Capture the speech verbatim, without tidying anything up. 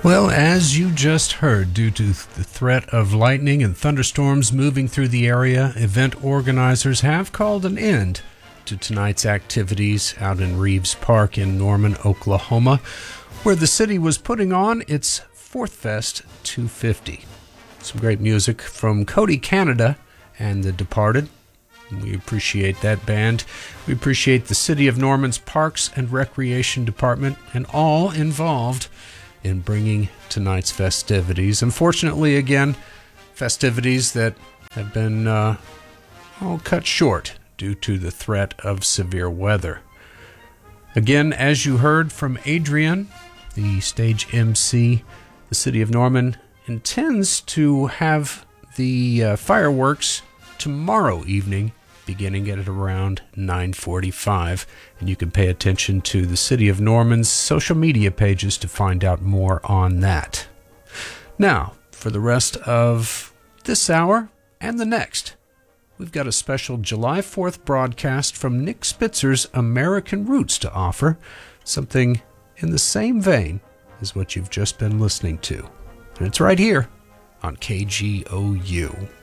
Well, as you just heard, due to the threat of lightning and thunderstorms moving through the area, event organizers have called an end to tonight's activities out in Reeves Park in Norman, Oklahoma, where the city was putting on its Fourth Fest two fifty. Some great music from Cody Canada and The Departed. We appreciate that band. We appreciate the City of Norman's Parks and Recreation Department and all involved in bringing tonight's festivities. Unfortunately, again, festivities that have been uh, all cut short due to the threat of severe weather. Again, as you heard from Adrian, the stage M C, the City of Norman intends to have the uh, fireworks tomorrow evening, beginning at around nine forty-five, and you can pay attention to the City of Norman's social media pages to find out more on that. Now, for the rest of this hour and the next, we've got a special July fourth broadcast from Nick Spitzer's American Roots to offer, something in the same vein as what you've just been listening to. And it's right here on K G O U.